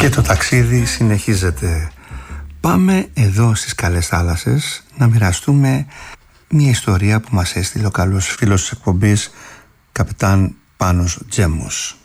Και το ταξίδι συνεχίζεται. Πάμε εδώ στις καλές θάλασσες να μοιραστούμε μια ιστορία που μας έστειλε ο καλός φίλος της εκπομπής, καπιτάν Πάνος Τζέμος.